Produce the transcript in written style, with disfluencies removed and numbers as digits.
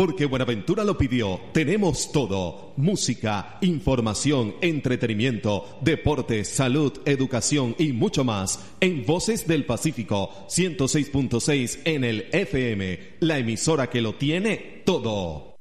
Porque Buenaventura lo pidió, tenemos todo. Música, información, entretenimiento, deportes, salud, educación y mucho más. En Voces del Pacífico, 106.6 en el FM. La emisora que lo tiene todo.